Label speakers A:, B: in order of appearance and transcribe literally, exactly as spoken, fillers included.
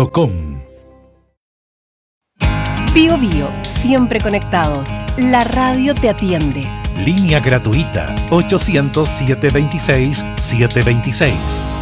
A: punto com.
B: Bio Bio, siempre conectados. La radio te atiende.
A: Línea gratuita ochocientos, setecientos veintiséis, setecientos veintiséis.